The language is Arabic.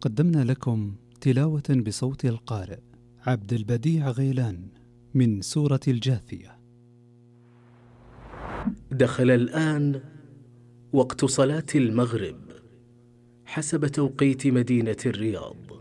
قدمنا لكم تلاوة بصوت القارئ عبد البديع غيلان من سورة الجاثية. دخل الآن وقت صلاة المغرب حسب توقيت مدينة الرياض.